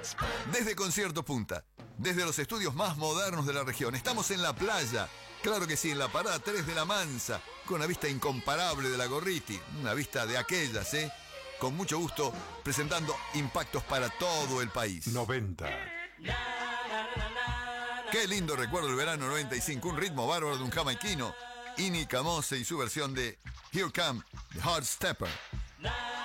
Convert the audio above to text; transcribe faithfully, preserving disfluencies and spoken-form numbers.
Desde Concierto Punta, desde los estudios más modernos de la región, estamos en la playa. Claro que sí, en la parada tres de La Mansa, con una vista incomparable de la Gorriti, una vista de aquellas, ¿eh? Con mucho gusto, presentando impactos para todo el país. noventa. Qué lindo recuerdo el verano noventa y cinco, un ritmo bárbaro de un jamaiquino, Ini Camose y su versión de Here Come the Hard Stepper.